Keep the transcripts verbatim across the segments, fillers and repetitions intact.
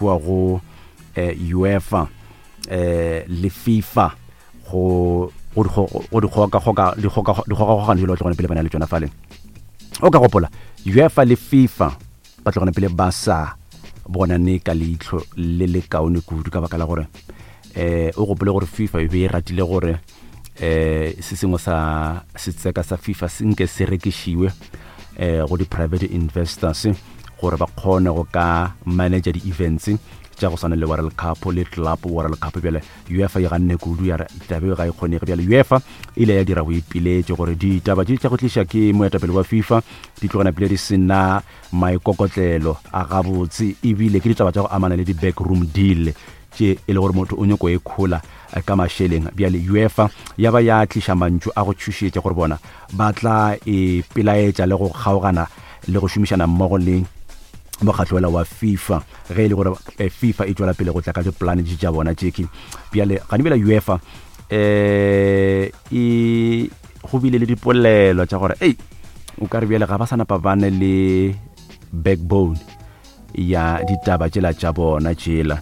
kua go eh, UEFA eh, le FIFA go go go di goka goka di goka di goka goka di lo tlogone pele bana le tsona fale o ka gopola UEFA le FIFA ba tlogone pele ba sa bona ne ka leitlo le le kaone kudu ka baka la gore eh o gopole gore FIFA e be ratile gore eh se sengwe sa setseka sa FIFA se nke se rekishiwe eh go di private investors gore ba kgone go ka manage di events tša go sana le World Cup le Club World Cup bjale UEFA ya ganne kudu ya tabe ga ikgone ge bjale UEFA ile ya dira go ipiletse gore di taba tša go tlisha ke moetapele wa FIFA di tlogana pele di sena maikokotlelo a gabotse ebile ke ditaba tša go amana le di backroom deal tše e le gore motho o nyako e khola ka masheleng bjale UEFA ya ba ya tlisha mantšu a go tšhušetša gore bona ba tla e pilaetša le go kgaogana le go šomišana mmogo le mokgatlo wa FIFA ge ile gore FIFA e tswela pele go tla ka diplan tša bona tšeki bjale ga di bela UEFA eh e go bile le dipolelo tša gore ei o ka re bjale ga ba sana pa bane le backbone ya ditaba tšela tša bona tšela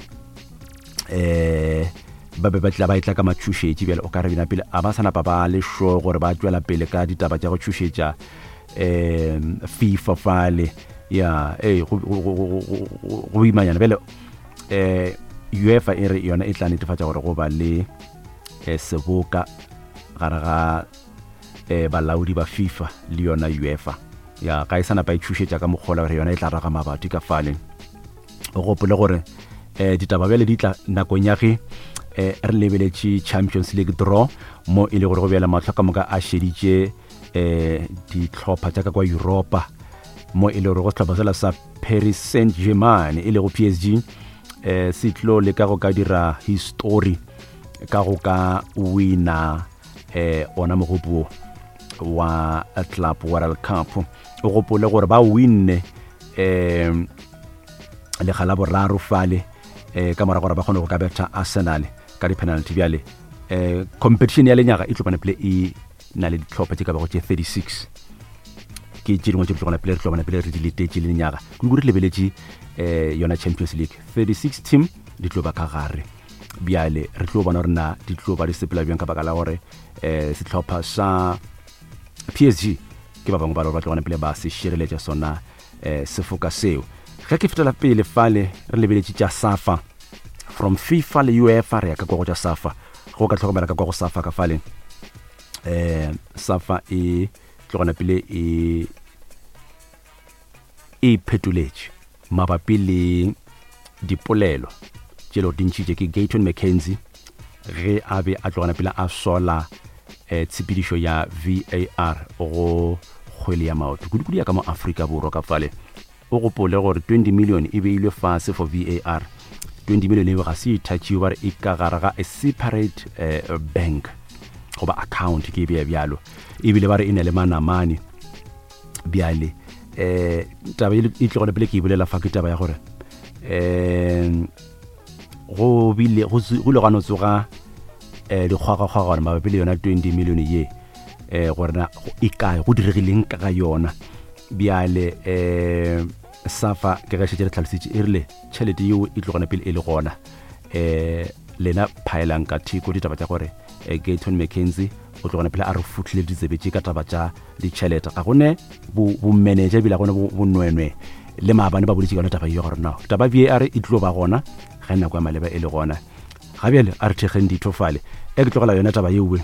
eh ba be ba tla ba itla ka matšhušetši bjale o ka re bina pele a ba sana pa ba le sure gore ba tswela pele ka ditaba tša go tšhušetša eh FIFA fale ya eh go go imanyana bele eh UEFA e re yona e tla netefatša gore go ba le eh seboka gare ga eh balaodi ba FIFA le yona UEFA ya ga e sana ba itšhušetša ka mokgola gore yona e tla raga mabati ka fale o gopole gore eh ditaba bele di tla nakong ya ge eh re lebeletše Champions League draw mo ile gore go bela matlhoka moka a sheditše eh di tlhopha tša ka kwa Europa mo ile gore go tlhopha sa Paris Saint-Germain ile go P S G eh se tlo le ka go ka dira history ka go ka wina eh ona mogopo wa Club World Cup o gopole gore ba winne eh le gala boraro fale eh ka mora gore ba kgone go ka betha Arsenal ka di penalty bjale eh competition ya lenyaga e tlopana play e na le ditlhopha tse ka ba go tse thirty-six ke tšedi mo tše tlogana pele re tlogana pele re di letetše le lenyaga ke go re lebeletše eh yona Champions League thirty-six team di tlo ba ka gare bjale re tlo bona gore na di tlo ba di sepela bjang ka baka la gore eh setlhopha sa P S G ke ba bangwe ba ba tlogana pele ba se šireletša sona eh sefoka seo ge ke fetela pele fale re lebeletše tša SAFA from FIFA le UEFA re ya ka go tša SAFA go ka tlhokomela ka go SAFA ka fale eh SAFA e tlogana pele e e phetoletse mabapi le dipolelo tšelo dintšhitše ke Gayton McKenzie ge a be a tlogana pele a sola eh tshepedišo ya V A R go kgwele ya maoto kudu ya ka mo Afrika borwa ka fale o gopole gore twenty million e beilwe fase for V A R twenty million e ga se ithatšiwe bare e ka gare ga a separate eh, bank goba account ke be bjalo ebile bare ine le manamane bjale eh taba e tlogone pele ke ibolela fa ke taba ya gore eh go bile go le gano tsoga eh di khwaga khwaga gore mabapi le yona twenty million ye eh gore na e kae go diregileng ka yona bjale eh SAFA ke ga tšhere tlhalositše e rile tšhelete yeo e tlogona pele e le gona eh lena phaelang ka thiko ditaba tša gore eh, Gayton McKenzie o tlogona pele a re futlile ditsebetše ka taba tša ditšhelete ga gone bo manager bila gone bo nwenwe le maabane ba boditše ka taba yo gore na taba V A R e tlo ba gona ga nna kwa maleba e le gona ga bjale a re thekgeng dithofale e ke tlogela yona taba yeo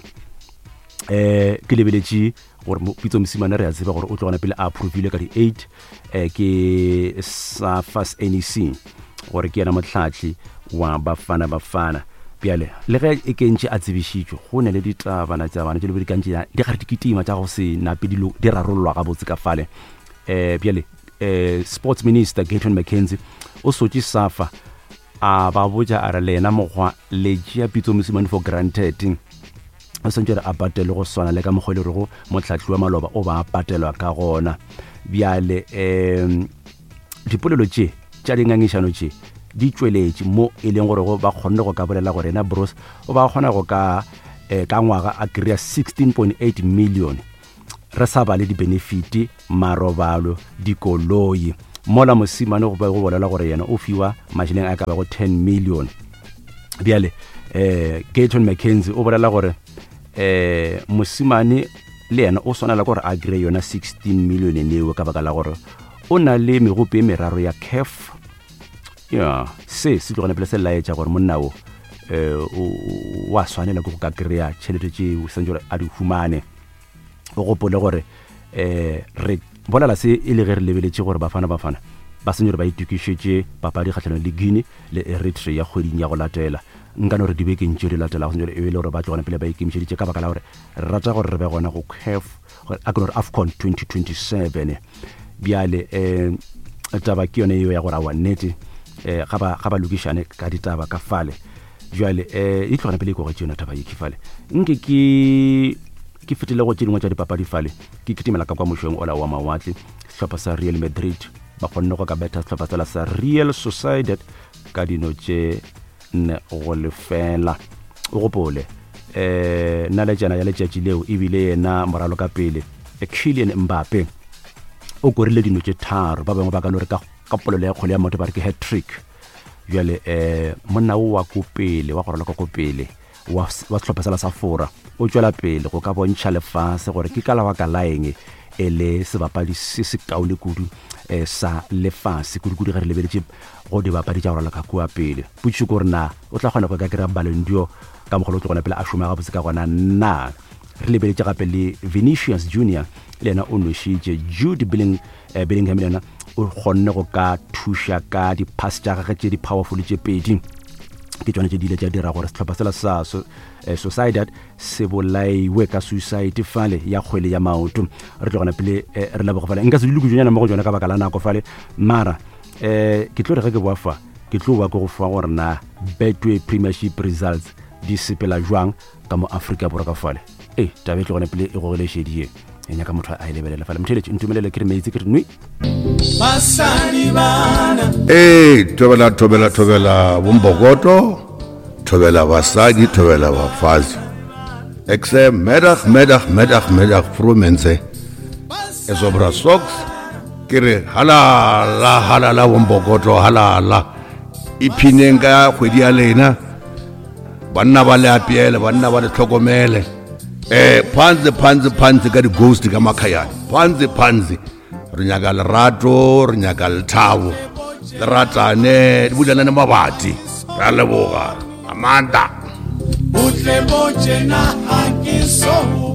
eh ke lebeletše gore pitso mosimane re a tseba gore o tlogana pele a approvile ka di eight eh ke SAFA N E C gore ke yena motlhatli wa bafana bafana bjale le ge e kentše a tsebišitšwe go ne le ditabana tša bana tše le bodikantše di gare dikitima tša go se nape di rarollwa ga botse ka fale eh bjale eh sports minister Gayton McKenzie o sotše SAFA a ba botša a re lena mokgwa le tšea pitso mosimane for granted o sentse re a patele go swana le ka mogwele re go motlhatli wa maloba o ba patelwa ka gona bjale eh dipolelo tše tša dingangišano tše di tšweletše mo e leng gore go ba kgonne go ka bolela gore ena Bros o ba kgona go ka eh, ka ngwaga a kry-a sixteen point eight million re sa ba le di-benefit marobalo dikoloi mola mosimane go ba go bolela gore yena o fiwa mašheleng a ka ba go ten million. Bjale eh Gayton McKenzie o bolela gore eh mosimane le yena o swanela gore a grey yona sixteen million eo ka baka la gore o na le megope meraro ya C A F. Ya se se tlogone pele se laetša gore monna o eh wa swanela go ka kreya tšhelete tšeo sentse a di humane. O gopole gore eh re bolela se e le ge re lebeletše gore bafana bafana ba senyore ba itukišetše papadi kgatlhanong le Guinea le Eritrea ya kgweding ya go latela. Nka no re dibekeng tšeo di latela go senyore e be le gore ba tlogone pele ba ikemišeditše ka baka la gore re rata gore re be gona go C A F gore a gore AFCON twenty twenty-seven. Bjale eh taba ke yone eo ya gore a nnete eh ga ba ga ba lokišane ka ditaba ka fale. Jwale eh e tlogone pele go tšena taba e kifale nke ke ke fetile go tšedingwa tša dipapadi fale ke kitimela ka kwa mošong ola wa mawatle sehlopha sa Real Madrid ba kgonne go ka betha sehlopha sela sa Real Sociedad ka dino tše nne go lefela. O gopole eh na le jana ya letšatši leo e bile yena moralo ka pele Kylian Mbappe o korile dino tše tharo ba bangwe ba ka no re ka polelo ya kgole ya motho ba re ke hat trick. Jwale eh monna o wa ko pele wa gorela ka ko pele wa wa tlhopha sala sa fora o tswela pele go ka bontšha lefase gore ke kala wa ka laeng e le sebapadi se se kaule kudu eh sa lefase kudu kudu ga re lebeletse go di bapadi tša gorela ka kua pele putše gore na o tla kgona go ka kry-a Ballon d'Or ka mogolo o tlo gona pele a šoma ga botse ka gona na re lebeletse gape le Vinicius Junior le yena o nošitše Jude Belling, eh, Bellingham le yena o kgonne go ka thuša ka di-pass tša gage tše di-powerful tše pedi ke tsone tše di ile tša dira gore sehlopha sela sa so, eh, Sociedad se bolaiwe ka suicide fale ya kgwele ya maoto. Re tlo gona pele eh, re leboga fale nka se dile kujunyana mo go jona ka baka la nako fale mara eh ke tlo re ge ke boafa ke tlo ba go fa gore na Betway Premiership results di sepela jwang ka mo Afrika Borwa ka fale eh tabe tlo gona pele e go le shedie enya ka motho a ile belela fale mthele ntumelele ke re meitse ke re nui basani bana eh thobela thobela thobela bombokoto thobela basadi thobela bafazi ekse medag medag medag medag frumense esobra socks kere halala halala bombokoto halala iphinenga kgwedi ya lena banna ba le apiele banna ba le tlhokomele eh phanze phanze phanze ka di ghost ka makhayana phanze phanze re nyaka lerato re nyaka lethabo le ratane di bulana le mabati ra leboga amanda butle bojena ha ke so.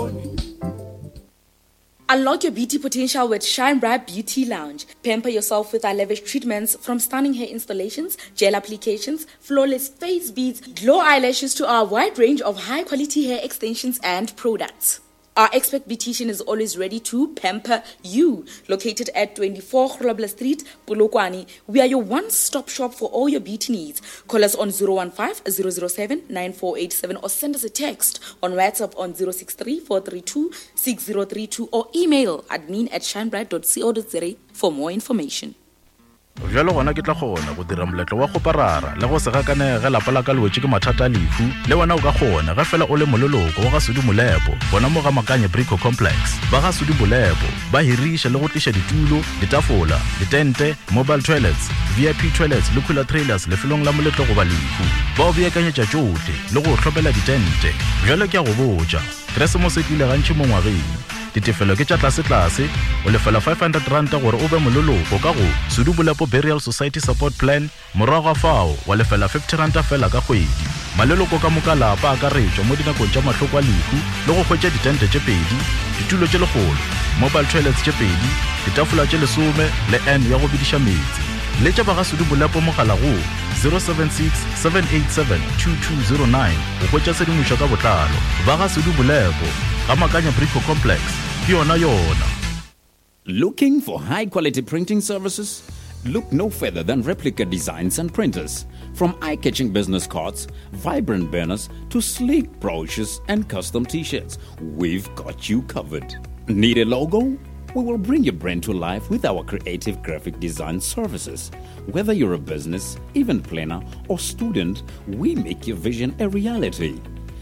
Unlock your beauty potential with Shine Bright Beauty Lounge. Pamper yourself with our lavish treatments from stunning hair installations, gel applications, flawless face beads, glow eyelashes to our wide range of high-quality hair extensions and products. Our expert beautician is always ready to pamper you. Located at twenty-four Grobler Street, Polokwane, we are your one-stop shop for all your beauty needs. Call us on zero one five, zero zero seven, nine four eight seven or send us a text on WhatsApp on zero six three, four three two, six zero three two or email admin at shinebright dot co dot za for more information. Jalo gona ke tla gona go dira moletlo wa go parara le go se gakanege lapa la ka lwetse ke mathata a lefu le wena o ka gona ga fela o le mololoko wa ga Sudi Molepo bona mo ga Makanye Brico Complex ba ga Sudi Molepo ba hirisha le go tlisha ditulo ditafola ditente mobile toilets V I P toilets le cooler trailers le felong la moletlo go ba lefu ba o beakanyetša tšohle le go tlhopela ditente jalo ke a go botša Christmas e tlile gantši mo ngwageng ditefelo ke tša tlase-tlase o lefela five hundred rand gore o be mololoko ka go Sudi Molepo Burial Society Support Plan morago ga fao wa lefela fifty rand fela ka kgwedi maleloko ka moka lapa a ka retšwa mo dinakong tša mahloko a lefu le go hwetša ditente tše pedi ditulo tše legolo mobile toilets tše pedi ditafola tše lesome le n ya go bediša metsi le tša ba ga Sudi Molepo mogala go zero seven six, seven eight seven, two two zero nine go hwetša sedimošo ka botlalo ba ga Sudi Molepo ga Makanye Brico Complex ke yona yona. Looking for high-quality printing services? Look no further than Replica Designs and Printers. From eye-catching business cards, vibrant banners, to sleek brochures and custom t-shirts, we've got you covered. Need a logo? We will bring your brand to life with our creative graphic design services. Whether you're a business, event planner, or student, we make your vision a reality.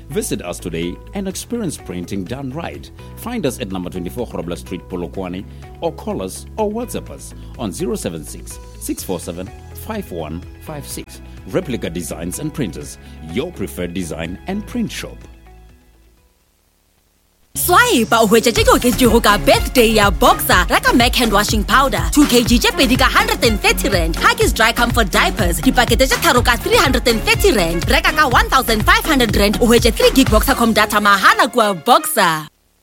Visit us today and experience printing done right. Find us at number twenty-four Grobler Street, Polokwane, or call us or WhatsApp us on zero seven six, six four seven, five one five six. Replica Designs and Printers, your preferred design and print shop. Swipe o hwetša tšeo ke tšego ka birthday ya Boxer reka Mac hand washing powder two kilograms tše pedi ka one hundred thirty rand, Huggies dry comfort diapers dipakete tše tharo ka three hundred thirty rand, reka ka one thousand five hundred rand o hwetše three gig Boxercom data mahala kua Boxer.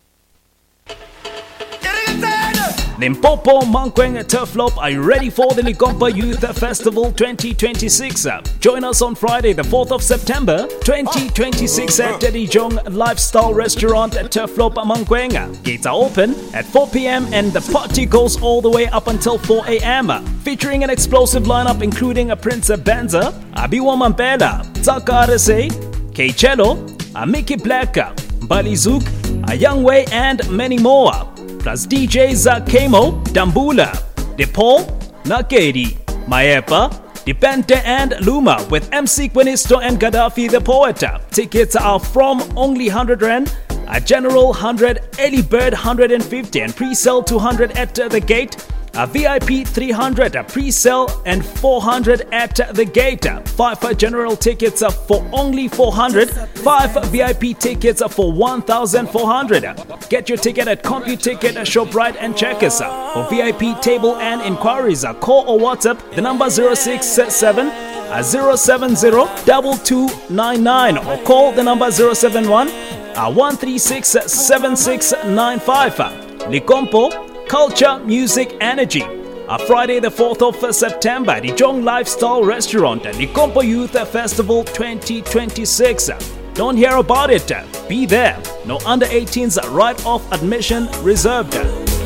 Limpopo, Mankweng, Turflop are you ready for the Likompa Youth Festival twenty twenty-six? Join us on Friday, the fourth of September, twenty twenty-six at Daddy Jong Lifestyle Restaurant at Turflop, Mankweng. Gates are open at four p.m. and the party goes all the way up until four a.m. Featuring an explosive lineup including a Prince Benza, Abiwa Mampela, Zaka R S A, K Cello, a Mickey Black, Bali Zook, a Young Way and many more. Plus D Js Kemo, Dambula, DePaul, Nakedi, Maepa, Dipente and Luma with M C Quinisto and Gaddafi the Poet. Tickets are from only one hundred rand, a general one hundred, early bird one hundred fifty and pre-sale two hundred at the gate. A V I P three hundred, a pre-sale and four hundred at the gate. Five general tickets for only four hundred. Five V I P tickets for one thousand four hundred. Get your ticket at CompuTicket, ShopRite and Checkers. For V I P table and inquiries, call or WhatsApp the number zero six seven zero seven zero two two nine nine or call the number zero seven one one three six seven six nine five. Likompo, Culture, Music, Energy. A Friday the fourth of September, the Jong Lifestyle Restaurant and the Likompo Youth Festival twenty twenty-six. Don't hear about it. Be there. No under eighteens right-off admission reserved.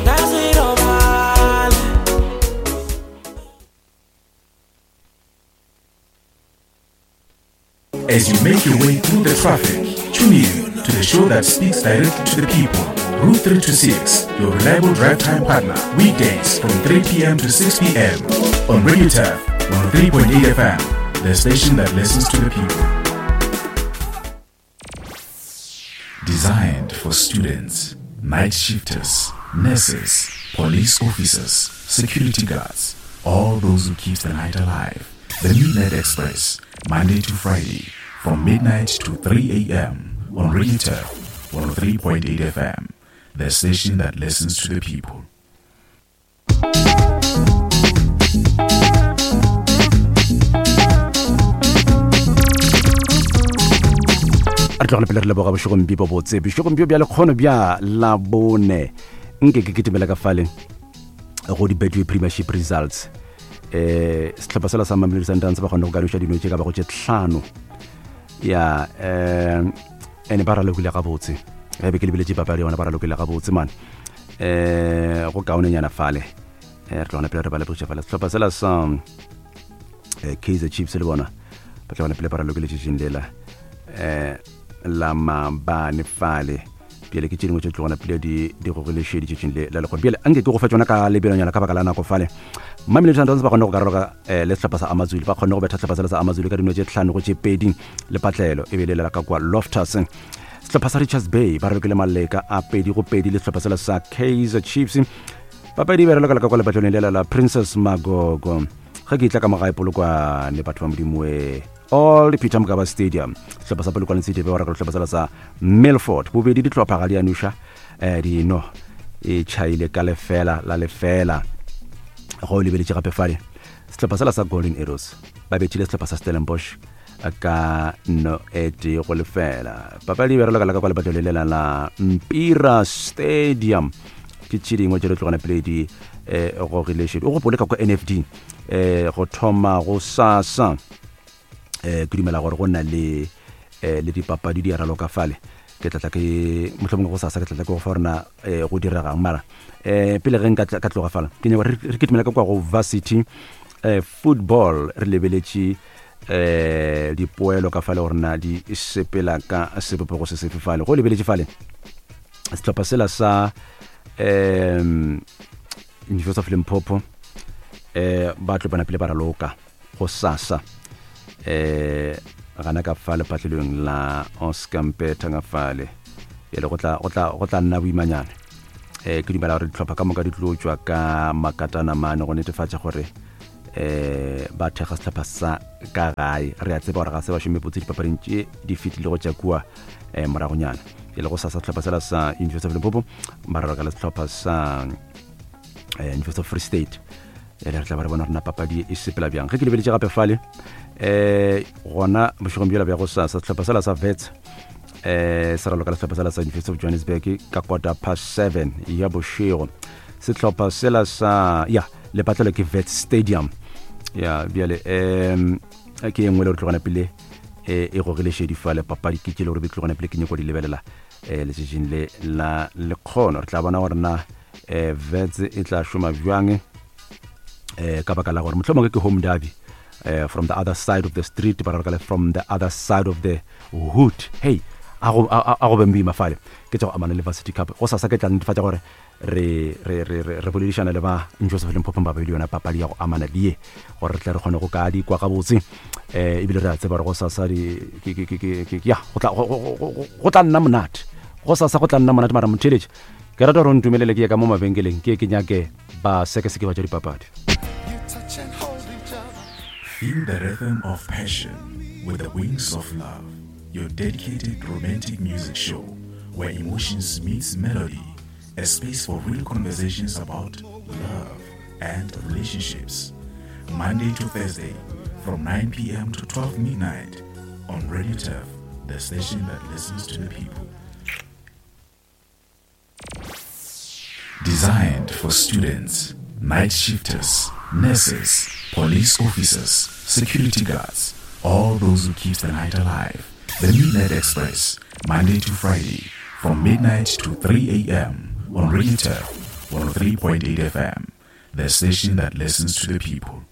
As you make your way through the traffic, tune in to the show that speaks directly to the people. Route three twenty-six, your reliable drive time partner. Weekdays from three p.m. to six p.m. on Radio Turf one oh three point eight F M, the station that listens to the people. Designed for students, night shifters, nurses, police officers, security guards, all those who keep the night alive. The Midnight Express, Monday to Friday, from midnight to three a.m. on Radio Turf one oh three point eight F M, the station that listens to the people. a tlogela pele re leboga bošegompi bo botse bošegompi bja lekgono bja labone nke ke ketemela ka fale go di-Betway Premiership results eh setlhopha sela sa Mamelodi Sundowns ba kgone go kanoša dino tše ka ba go tše tlhano ya eh ene ba ralokile ga botse e be ke lebeletse papadi yona ba ralokile ga botse man eh go kaonenyana fale eh re tlogela pele re ba lebogiša fale setlhopha sela sa eh Kaizer Chiefs le bona ba tlogela pele ba ralokile tšešeng lela eh la mabane fale pele ke tšedingwe tše tlogona pele di di go le shedi tšetšeng le la lekgone pele anke ke go fa tsona ka lebelonyana ka baka la nako fale Mamelodi Sundowns ba kgone go karologa le setlhopha sa Amazulu ba kgone go betha setlhopha sa Amazulu ka dino tše tlhano go tše pedi le patlelo e be le la ka kwa Loftus. Setlhopha sa Richards Bay ba rekile maleka a pedi go pedi le setlhopha sa Kaizer Chiefs ba pedi ba rekile ka kwa le patlelong le la Princess Magogo ga ke itla ka magae polokwa ne batho ba modimoe all the Peter Mokaba Stadium. Setlhopha sa Polokwane City ba rekile setlhopha sa Milford bobedi di tlhopha ga di anusha eh di no e chaile ka lefela la lefela go lebeletse gape fale setlhopha sa Golden Arrows ba betile setlhopha sa Stellenbosch ka no eti go lefela papadi ba re la ka kwa le batlelela la Mpira Stadium ke tšhedingwe tše re tlogana pele di eh go relation o go poleka kwa N F D eh go thoma go sasa eh ke dumela gore go nna le eh le dipapadi di aralo ka fale ke tlatla ke motlhomong go sasa ke tlatla ke go fa rena eh go diregang mara eh pele re nka ka tloga fala ke nyaka re ke tumela ka kwa go varsity eh football re lebeletse eh dipoelo ka fale rena di sepela ka sepopego se se fale go lebeletse fale setlhopha sela sa em University of Limpopo eh ba tlopana pele ba raloka go sasa eh gana ka fa lepatlelong la Oscar Mpeta ngafale e le go tla go tla go tla nna boimanyana eh ke dimela re ditlhopha ka moka di tlotswa ka makatana mane go netefatsa gore eh ba thega setlhopha sa ka gae re a tseba gore ga se ba shome botse dipapading tše di fitile go tša kua eh moragonyana e le go sa sa setlhopha sela sa University of Limpopo mara ka le setlhopha sa eh University of Free State e le re tla ba re bona rena papadi e sepela bjang ge ke lebeletse gape fale eh gona bošogombjela bja go sa sa setlhopha sela sa Wits eh sa raloka le setlhopha sela sa University of Johannesburg ka quarter past seven ya bošego setlhopha sela sa ya le patlelo ke Wits Stadium ya bjale em ke engwe le re tlogana pele e e go gele shedi fale papadi ke ke le re bitlogana pele ke nyeko di lebelela eh le sejin le la le khono re tla bona gore na eh Wits e tla shoma bjang eh ka baka la gore mohlomong ke home derby uh, from the other side of the street but from the other side of the hood hey a go a go bembi mafale ke tso amana le varsity cup go sa sa ke tla ndifatsa gore re re re re boledišana le ba Joseph Limpopo ba bile yona papadi ya go amana le gore re tla re kgone go ka di kwa ga botse eh ibile re a tseba go sa sa di ke ke ke ya go tla go tla nna monate go sa sa go tla nna monate mara motheletse ke rata re ntumelele ke ka mo mabenkeleng ke ke nyake ba seke seke ba tša dipapadi. Feel the rhythm of passion with the wings of love, your dedicated romantic music show where emotions meets melody, a space for real conversations about love and relationships. Monday to Thursday from nine p.m. to twelve midnight on Radio Turf, the station that listens to the people. Designed for students, night shifters, nurses, police officers, security guards, all those who keep the night alive. The Midnight Express, Monday to Friday, from midnight to three a.m. on Radio Turf, one oh three point eight F M, the station that listens to the people.